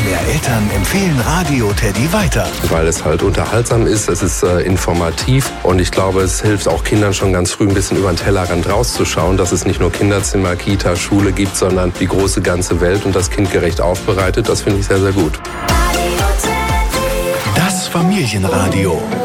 mehr Eltern empfehlen Radio Teddy weiter. Weil es halt unterhaltsam ist, es ist informativ und ich glaube, es hilft auch Kindern schon ganz früh ein bisschen über den Tellerrand rauszuschauen, dass es nicht nur Kinderzimmer, Kita, Schule gibt, sondern die große ganze Welt und das kindgerecht aufbereitet. Das finde ich sehr, sehr gut. Das Familienradio.